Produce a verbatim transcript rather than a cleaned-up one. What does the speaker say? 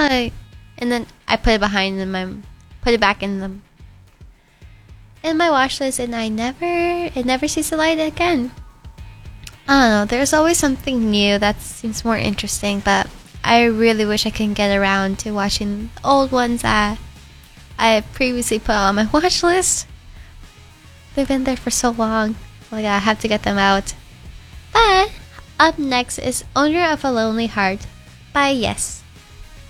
ah, and then I put it behind in my, put it back in the, in my watch list, and I never, it never sees the light again. I don't know. There's always something new that seems more interesting, but I really wish I can get around to watching old ones that I previously put on my watch list. They've been there for so long. Like, I have to get them out. But up next is Owner of a Lonely Heart by Yes.